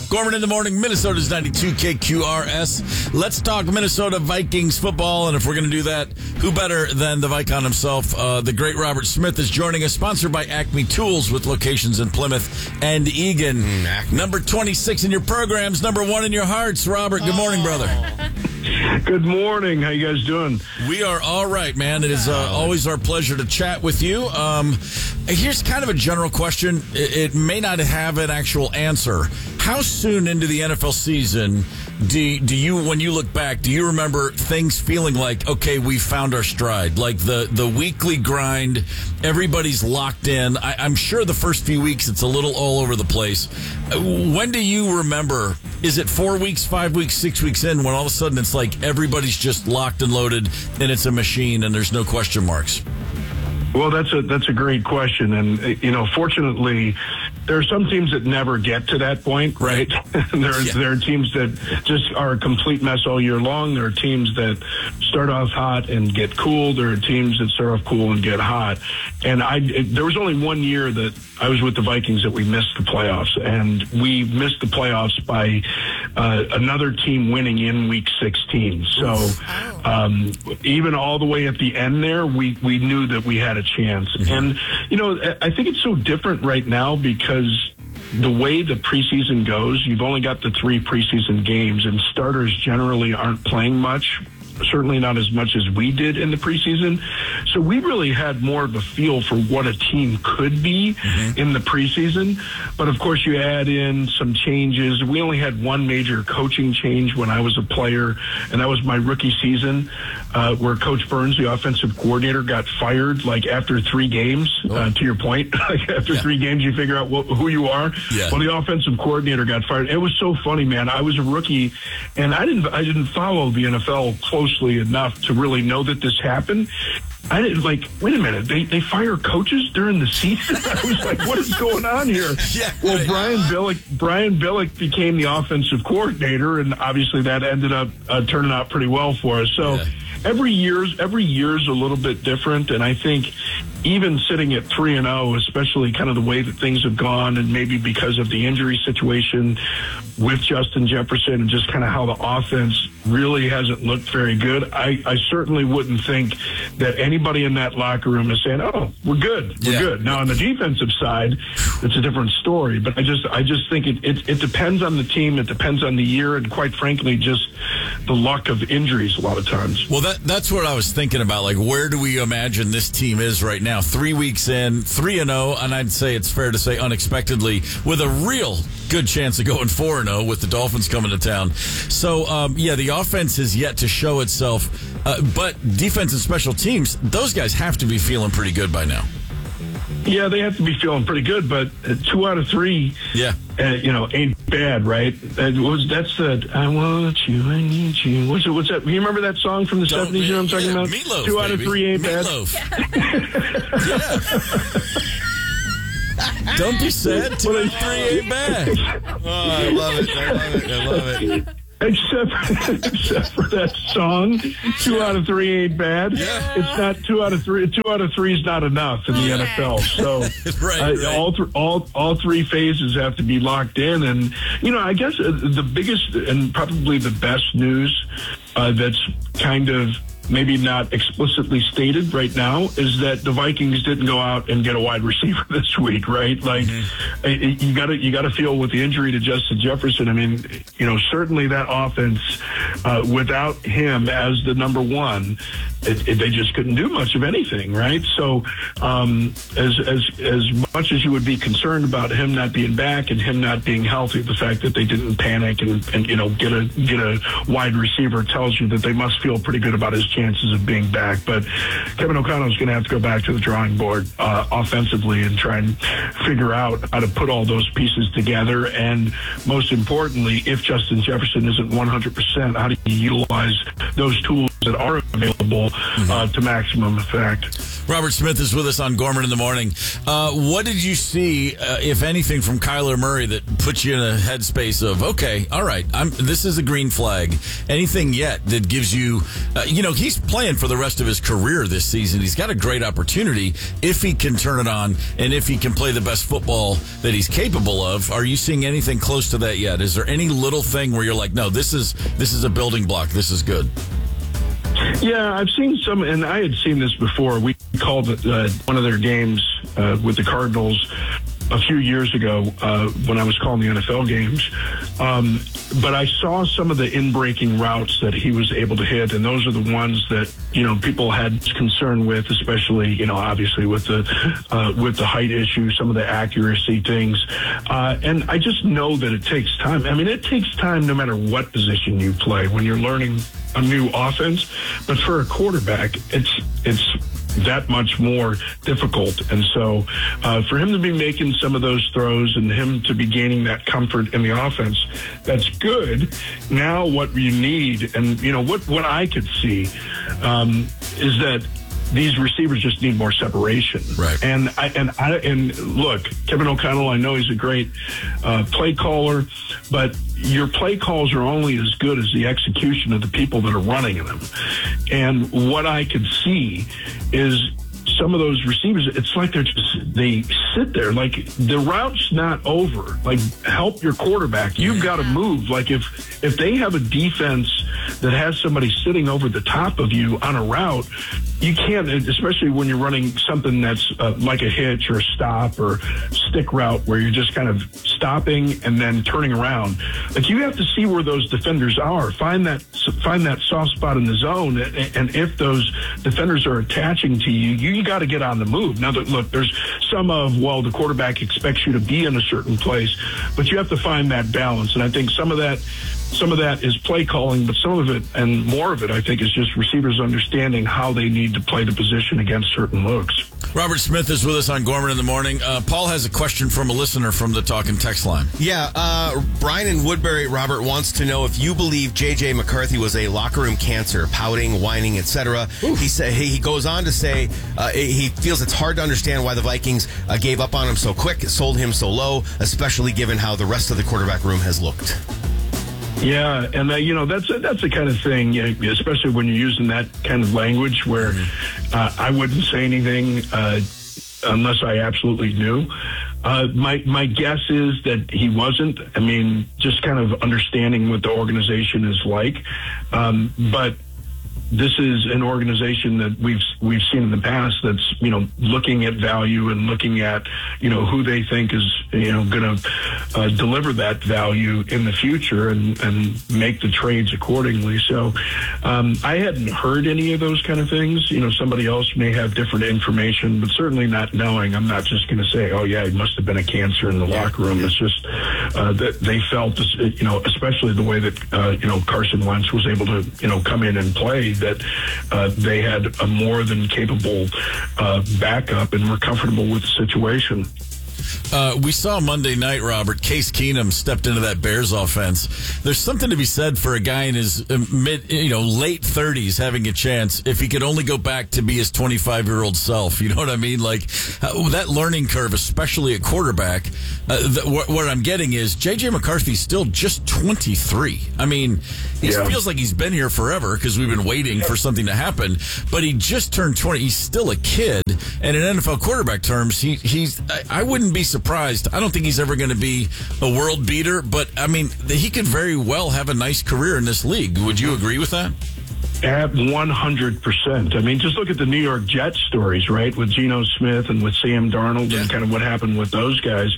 Gorman in the morning, Minnesota's 92 KQRS. Let's talk Minnesota Vikings football, and if we're going to do that, who better than the Vicon himself? The great Robert Smith is joining us, sponsored by Acme Tools with locations in Plymouth and Eagan. Number 26 in your programs, number 1 in your hearts. Robert, good morning, brother. Good morning. How you guys doing? We are all right, man. It is always our pleasure to chat with you. Here's kind of a general question. It may not have an actual answer. How soon into the NFL season do you, when you look back, do you remember things feeling like, okay, we found our stride? Like the weekly grind, everybody's locked in. I'm sure the first few weeks it's a little all over the place. When do you remember? Is it 4 weeks, 5 weeks, 6 weeks in when all of a sudden it's like everybody's just locked and loaded and it's a machine and there's no question marks? Well, that's a great question, and fortunately, there are some teams that never get to that point, right? There are teams that just are a complete mess all year long. There are teams that start off hot and get cool. There are teams that start off cool and get hot. And there was only 1 year that I was with the Vikings that we missed the playoffs, and we missed the playoffs by another team winning in Week 16. So even all the way at the end there, we knew that we had a chance. And, I think it's so different right now because the way the preseason goes, you've only got the 3 preseason games, and starters generally aren't playing much. Certainly not as much as we did in the preseason. So we really had more of a feel for what a team could be in the preseason. But, of course, you add in some changes. We only had one major coaching change when I was a player, and that was my rookie season, where Coach Burns, the offensive coordinator, got fired, after 3 games, to your point. After 3 games, you figure out who you are. Yeah. Well, the offensive coordinator got fired. It was so funny, man. I was a rookie, and I didn't follow the NFL closely enough to really know that this happened. I didn't wait a minute, they fire coaches during the season? I was like, what is going on here? Well, Brian Billick became the offensive coordinator, and obviously that ended up turning out pretty well for us. So every year's a little bit different, and I think even sitting at 3-0, especially kind of the way that things have gone, and maybe because of the injury situation with Justin Jefferson and just kind of how the offense really hasn't looked very good, I certainly wouldn't think that anybody in that locker room is saying, oh, we're good. We're good. Now, on the defensive side, it's a different story. But I just think it depends on the team. It depends on the year. And quite frankly, just the luck of injuries a lot of times. Well, that's what I was thinking about. Where do we imagine this team is right now? 3 weeks in, 3-0, and I'd say it's fair to say unexpectedly, with a real good chance of going 4-0 with the Dolphins coming to town. So, the offense has yet to show itself. But defense and special teams, those guys have to be feeling pretty good by now. Yeah, they have to be feeling pretty good, but 2 out of 3, ain't bad, right? That's the I want you, I need you. What's that? You remember that song from the 70s? You know what I'm talking about? Meatloaf, 2 out of 3 ain't bad. Don't be sad. 2 out of 3 ain't bad. Oh, I love it. Except for that song, 2 out of 3 ain't bad. Yeah. It's not 2 out of 3. 2 out of 3 is not enough in the NFL. So all 3 phases have to be locked in. And I guess the biggest and probably the best news that's kind of maybe not explicitly stated right now is that the Vikings didn't go out and get a wide receiver this week, right? You got to feel with the injury to Justin Jefferson. I mean, certainly that offense without him as the number 1, they just couldn't do much of anything, right? So as much as you would be concerned about him not being back and him not being healthy, the fact that they didn't panic and get a wide receiver tells you that they must feel pretty good about his chances of being back. But Kevin O'Connell is going to have to go back to the drawing board offensively and try and figure out how to put all those pieces together. And most importantly, if Justin Jefferson isn't 100%, how do you utilize those tools that are available to maximum effect. Robert Smith is with us on Gorman in the Morning. What did you see, if anything, from Kyler Murray that puts you in a headspace of, okay, all right, this is a green flag? Anything yet that gives you, he's playing for the rest of his career this season. He's got a great opportunity if he can turn it on and if he can play the best football that he's capable of. Are you seeing anything close to that yet? Is there any little thing where you're like, no, this is a building block. This is good? Yeah, I've seen some, and I had seen this before. We called one of their games with the Cardinals a few years ago when I was calling the NFL games. But I saw some of the in-breaking routes that he was able to hit, and those are the ones that, people had concern with, especially, obviously with the height issue, some of the accuracy things. And I just know that it takes time. I mean, it takes time no matter what position you play when you're learning a new offense. But for a quarterback, it's that much more difficult. And so for him to be making some of those throws and him to be gaining that comfort in the offense, that's good. Now what you need, and what I could see is that these receivers just need more separation. Right. And look, Kevin O'Connell, I know he's a great play caller, but your play calls are only as good as the execution of the people that are running them. And what I could see is some of those receivers, it's like they sit there. Like, the route's not over. Like, help your quarterback. You've got to move. Like, if they have a defense that has somebody sitting over the top of you on a route, you can't, especially when you're running something that's like a hitch or a stop or stick route where you're just kind of stopping and then turning around. Like, you have to see where those defenders are. Find that soft spot in the zone. And if those defenders are attaching to you, you got to get on the move. Now, look, there's some of, the quarterback expects you to be in a certain place, but you have to find that balance. And I think some of that is play calling, but some of it and more of it, I think, is just receivers understanding how they need to play the position against certain looks. Robert Smith is with us on Gorman in the Morning. Paul has a question from a listener from the Talk and Text line. Yeah, Brian in Woodbury, Robert, wants to know if you believe J.J. McCarthy was a locker room cancer, pouting, whining, etc. He goes on to say he feels it's hard to understand why the Vikings gave up on him so quick, sold him so low, especially given how the rest of the quarterback room has looked. Yeah, and that's the kind of thing, especially when you're using that kind of language where I wouldn't say anything unless I absolutely knew. My guess is that he wasn't. I mean, just kind of understanding what the organization is like, but this is an organization that we've seen in the past that's looking at value and looking at who they think is going to deliver that value in the future and make the trades accordingly. So I hadn't heard any of those kind of things. Somebody else may have different information, but certainly not knowing. I'm not just going to say, oh yeah, it must have been a cancer in the locker room. It's just that they felt, especially the way that Carson Wentz was able to come in and play, that they had a more than capable backup and were comfortable with the situation. We saw Monday night, Robert, Case Keenum stepped into that Bears offense. There's something to be said for a guy in his late 30s having a chance if he could only go back to be his 25-year-old self. You know what I mean? Like, that learning curve, especially at quarterback, what I'm getting is J.J. McCarthy's still just 23. I mean, he feels like he's been here forever because we've been waiting for something to happen, but he just turned 20. He's still a kid, and in NFL quarterback terms, I wouldn't be surprised. I don't think he's ever going to be a world beater, but I mean, he could very well have a nice career in this league. Would you agree with that? At 100%. I mean, just look at the New York Jets stories, right? With Geno Smith and with Sam Darnold and kind of what happened with those guys.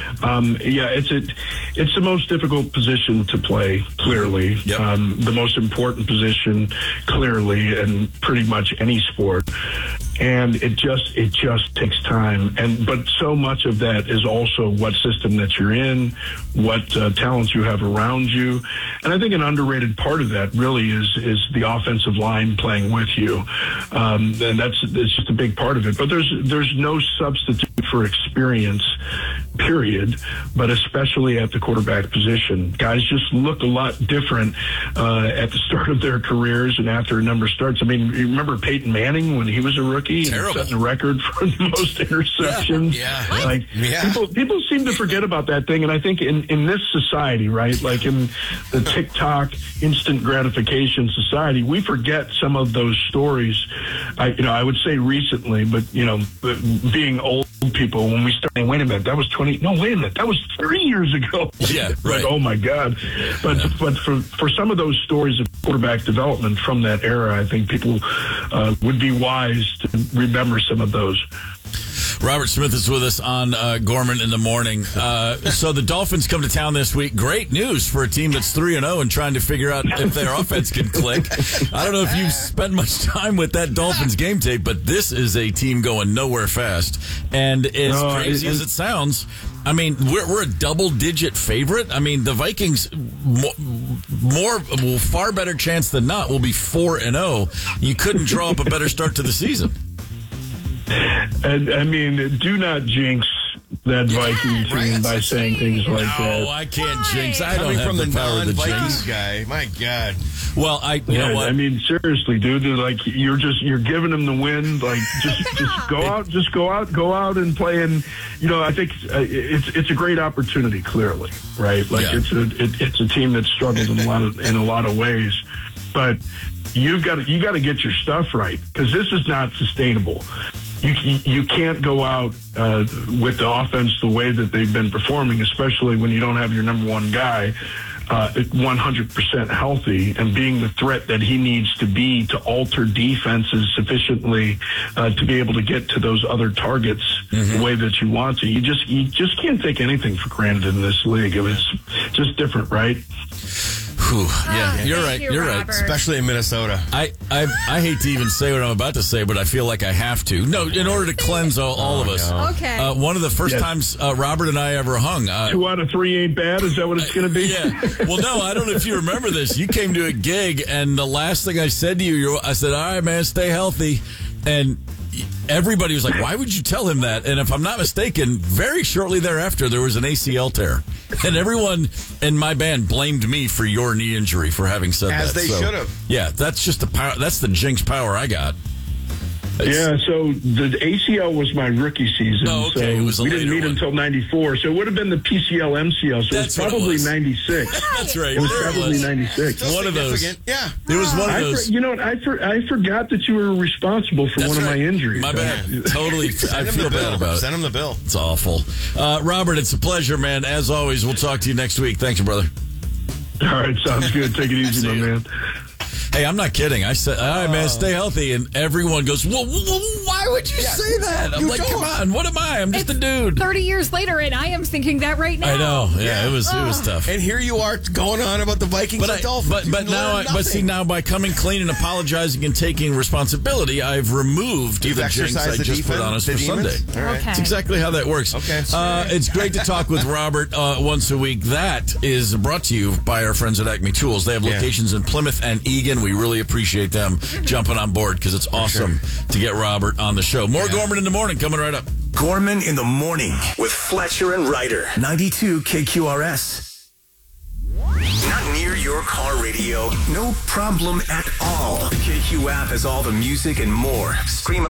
It's the most difficult position to play, clearly. Yep. The most important position, clearly, in pretty much any sport. And it just takes time. But so much of that is also what system that you're in, what talents you have around you. And I think an underrated part of that really is the offensive line playing with you. And it's just a big part of it. But there's no substitute for experience period, but especially at the quarterback position. Guys just look a lot different at the start of their careers and after a number of starts. I mean, you remember Peyton Manning when he was a rookie? Terrible. Setting a record for the most interceptions. People seem to forget about that thing, and I think in this society, right, like in the TikTok instant gratification society, we forget some of those stories. I would say recently, but being old people, when we start saying, wait a minute, that was 20, no, wait a minute, that was 30 years ago. Yeah, right. Like, oh my God. But for some of those stories of quarterback development from that era, I think people would be wise to remember some of those. Robert Smith is with us on Gorman in the Morning. So the Dolphins come to town this week. Great news for a team that's 3-0 and trying to figure out if their offense can click. I don't know if you've spent much time with that Dolphins game tape, but this is a team going nowhere fast. And as crazy as it sounds, I mean, we're a double-digit favorite. I mean, the Vikings, far better chance than not, will be 4-0. You couldn't draw up a better start to the season. And I mean, do not jinx that Viking team by saying things like that. No, I can't jinx. I don't Coming have from the power to Vikings jinx. guy. My God. Well, you know what? I mean, seriously, dude. Like you're giving them the win. Like just go out and play. And I think it's a great opportunity. Clearly, right? Like it's a team that's struggled in a lot of ways, but you got to get your stuff right, because this is not sustainable. You can't go out with the offense the way that they've been performing, especially when you don't have your number one guy 100% healthy and being the threat that he needs to be to alter defenses sufficiently to be able to get to those other targets the way that you want to. You just can't take anything for granted in this league. It's just different, right? Yeah, you're right. You're right. Especially in Minnesota. I hate to even say what I'm about to say, but I feel like I have to. No, in order to cleanse all of us. No. Okay. One of the first times Robert and I ever hung. 2 out of 3 ain't bad. Is that what it's going to be? Yeah. Well, no, I don't know if you remember this. You came to a gig, and the last thing I said to you, I said, all right, man, stay healthy. And everybody was like, why would you tell him that? And if I'm not mistaken, very shortly thereafter, there was an ACL tear. And everyone in my band blamed me for your knee injury for having said that. As they should have. Yeah, that's just the power. That's the jinx power I got. Yeah, so the ACL was my rookie season. Oh, okay. So It was a we didn't later meet one. until 94. So it would have been the PCL MCL. So That's it was probably what it was. 96. That's right. It was There probably 96. Still One of those. significant. Yeah. It was one of those. You know what? I forgot that you were responsible for That's one of right. my injuries. My bad. Totally. I feel bad about it. Send him the bill. It's awful. Robert, it's a pleasure, man. As always, we'll talk to you next week. Thanks, brother. All right, sounds good. Take it easy, my man. Hey, I'm not kidding. I said, all right, man, stay healthy. And everyone goes, well, why would you say that? I'm like, come on, what am I? I'm just a dude. 30 years later, and I am thinking that right now. I know. Yeah, it was tough. And here you are going on about the Vikings and Dolphins. But now by coming clean and apologizing and taking responsibility, I've removed the jinx I just put on us for Sunday. All right. Okay. That's exactly how that works. Okay. It's great to talk with Robert once a week. That is brought to you by our friends at Acme Tools. They have locations in Plymouth and Eagan. We really appreciate them jumping on board because it's awesome to get Robert on the show. More Gorman in the Morning coming right up. Gorman in the Morning with Fletcher and Ryder. 92 KQRS. Not near your car radio. No problem at all. The KQ app has all the music and more. Stream.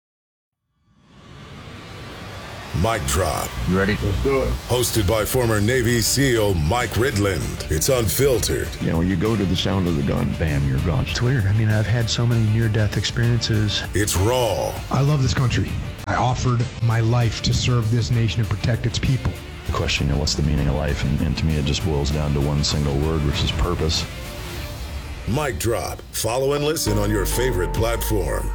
Mic Drop. You ready? Let's do it. Hosted by former Navy SEAL Mike Ridland. It's unfiltered. You know, you go to the sound of the gun, bam, you're gone. It's weird. I mean, I've had so many near-death experiences. It's raw. I love this country. I offered my life to serve this nation and protect its people. The question, you know, what's the meaning of life? And to me, it just boils down to one single word, which is purpose. Mic Drop. Follow and listen on your favorite platform.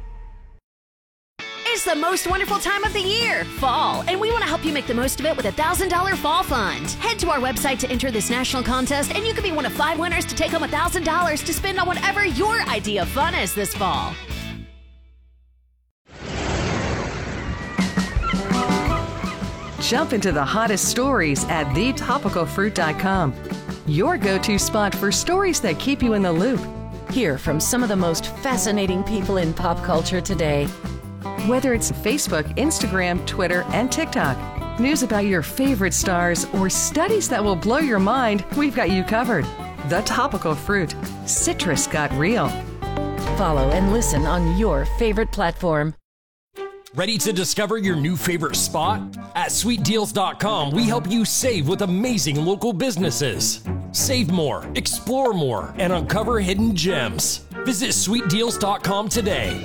It's the most wonderful time of the year, fall, and we want to help you make the most of it with a $1,000 fall fund. Head to our website to enter this national contest, and you could be one of 5 winners to take home $1,000 to spend on whatever your idea of fun is this fall. Jump into the hottest stories at thetopicalfruit.com. Your go-to spot for stories that keep you in the loop. Hear from some of the most fascinating people in pop culture today. Whether it's Facebook, Instagram, Twitter, and TikTok, News about your favorite stars, or studies that will blow your mind, we've got you covered. The Topical Fruit. Citrus got real. Follow and listen on your favorite platform. Ready to discover your new favorite spot? At sweetdeals.com, we help you save with amazing local businesses. Save more, explore more, and uncover hidden gems. Visit sweetdeals.com today.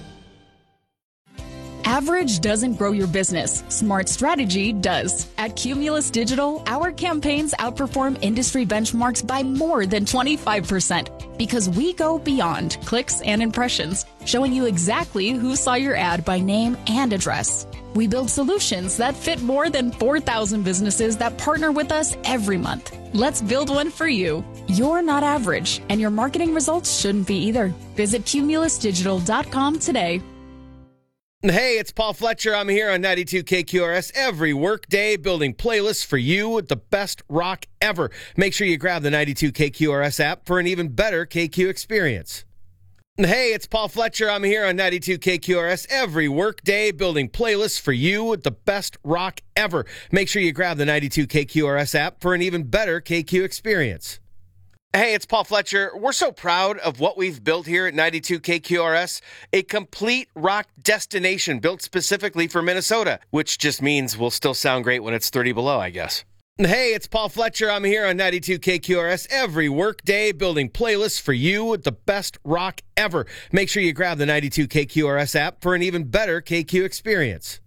Average doesn't grow your business. Smart strategy does. At Cumulus Digital, our campaigns outperform industry benchmarks by more than 25% because we go beyond clicks and impressions, showing you exactly who saw your ad by name and address. We build solutions that fit more than 4,000 businesses that partner with us every month. Let's build one for you. You're not average, and your marketing results shouldn't be either. Visit cumulusdigital.com today. Hey, it's Paul Fletcher. I'm here on 92 KQRS every workday building playlists for you with the best rock ever. Make sure you grab the 92 KQRS app for an even better KQ experience. Hey, it's Paul Fletcher. I'm here on 92 KQRS every workday building playlists for you with the best rock ever. Make sure you grab the 92 KQRS app for an even better KQ experience. Hey, it's Paul Fletcher. We're so proud of what we've built here at 92 KQRS, a complete rock destination built specifically for Minnesota, which just means we'll still sound great when it's 30 below, I guess. Hey, it's Paul Fletcher. I'm here on 92 KQRS every workday building playlists for you with the best rock ever. Make sure you grab the 92 KQRS app for an even better KQ experience.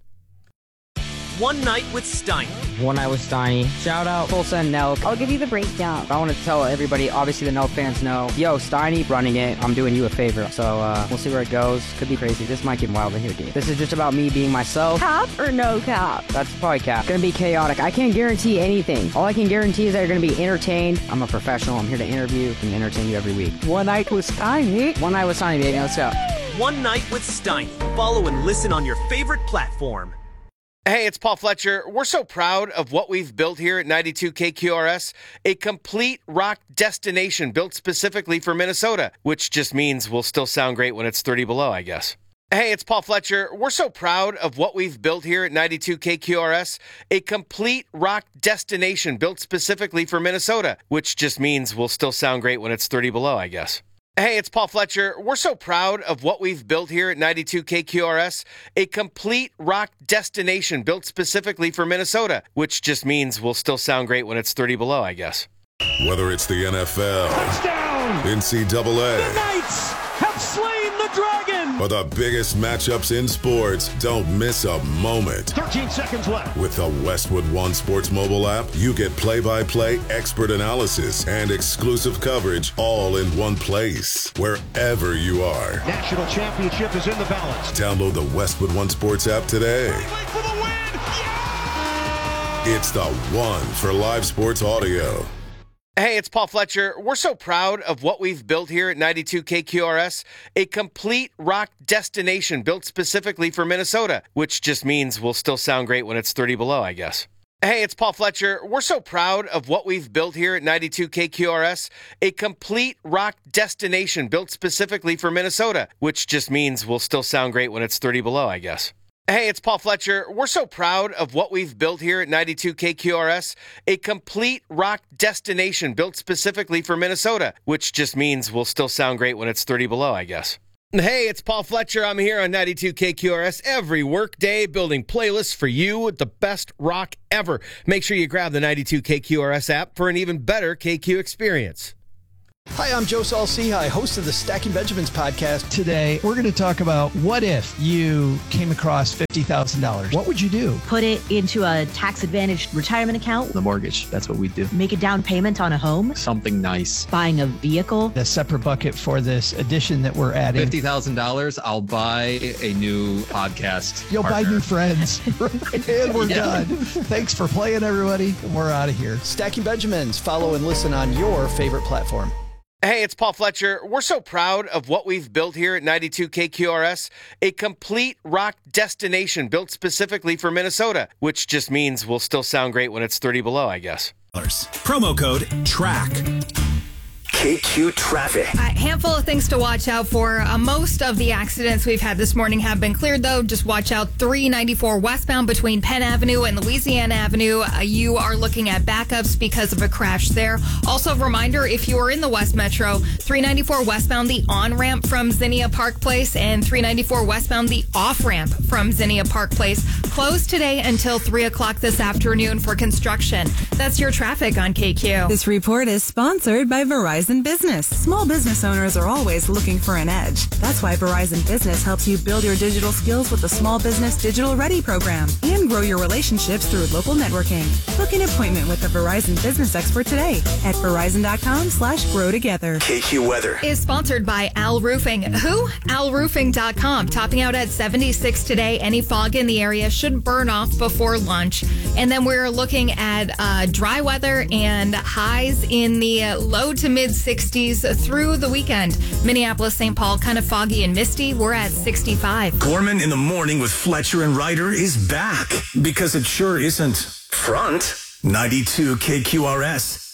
One Night with Steiny. One Night with Steiny. Shout out Tulsa and Nelk. I'll give you the breakdown. I want to tell everybody, obviously the Nelk fans know, yo, Steiny running it. I'm doing you a favor. So we'll see where it goes. Could be crazy. This might get wild in here, dude. This is just about me being myself. Cap or no cap? That's probably cap. Gonna be chaotic. I can't guarantee anything. All I can guarantee is that you're gonna be entertained. I'm a professional. I'm here to interview and entertain you every week. One Night with Steiny. One Night with Steiny, baby. Let's go. One Night with Steiny. Follow and listen on your favorite platform. Hey, it's Paul Fletcher. We're so proud of what we've built here at 92 KQRS, a complete rock destination built specifically for Minnesota, which just means we'll still sound great when it's 30 below, I guess. Hey, it's Paul Fletcher. We're so proud of what we've built here at 92 KQRS, a complete rock destination built specifically for Minnesota, which just means we'll still sound great when it's 30 below, I guess. Hey, it's Paul Fletcher. We're so proud of what we've built here at 92 KQRS, a complete rock destination built specifically for Minnesota, which just means we'll still sound great when it's 30 below, I guess. Whether it's the NFL, touchdown, NCAA, the Knights have slain the Dragon, or the biggest matchups in sports, don't miss a moment. 13 seconds left. With the Westwood One Sports mobile app, you get play-by-play expert analysis and exclusive coverage all in one place, wherever you are. National championship is in the balance. Download the Westwood One Sports app today. For the win! Yeah! It's the one for live sports audio. Hey, it's Paul Fletcher. We're so proud of what we've built here at 92 KQRS, a complete rock destination built specifically for Minnesota, which just means we'll still sound great when it's 30 below, I guess. Hey, it's Paul Fletcher. We're so proud of what we've built here at 92 KQRS, a complete rock destination built specifically for Minnesota, which just means we'll still sound great when it's 30 below, I guess. Hey, it's Paul Fletcher. We're so proud of what we've built here at 92 KQRS, a complete rock destination built specifically for Minnesota, which just means we'll still sound great when it's 30 below, I guess. Hey, it's Paul Fletcher. I'm here on 92 KQRS every workday building playlists for you with the best rock ever. Make sure you grab the 92 KQRS app for an even better KQ experience. Hi, I'm Joe Saul-Sehy, host of the Stacking Benjamins podcast. Today, we're going to talk about what if you came across $50,000? What would you do? Put it into a tax-advantaged retirement account. The mortgage, that's what we do. Make a down payment on a home. Something nice. Buying a vehicle. A separate bucket for this addition that we're adding. $50,000, I'll buy a new podcast. You'll partner. buy new friends. And we're done. Thanks for playing, everybody. And we're out of here. Stacking Benjamins. Follow and listen on your favorite platform. Hey, it's Paul Fletcher. We're so proud of what we've built here at 92 KQRS, a complete rock destination built specifically for Minnesota, which just means we'll still sound great when it's 30 below, I guess. Promo code TRACK. KQ traffic. A handful of things to watch out for. Most of the accidents we've had this morning have been cleared, though. Just watch out 394 westbound between Penn Avenue and Louisiana Avenue. You are looking at backups because of a crash there. Also, a reminder, if you are in the West Metro, 394 westbound, the on-ramp from Zinnia Park Place, and 394 westbound, the off-ramp from Zinnia Park Place, closed today until 3 o'clock this afternoon for construction. That's your traffic on KQ. This report is sponsored by Verizon Business. Small business owners are always looking for an edge. That's why Verizon Business helps you build your digital skills with the Small Business Digital Ready program and grow your relationships through local networking. Book an appointment with a Verizon Business expert today at verizon.com/grow together. KQ weather is sponsored by Al Roofing. Who? AlRoofing.com. Topping out at 76 today. Any fog in the area should burn off before lunch. And then we're looking at dry weather and highs in the low to mid 60s through the weekend. Minneapolis, St. Paul, kind of foggy and misty. We're at 65. Gorman in the Morning with Fletcher and Ryder is back because it sure isn't front. 92 KQRS.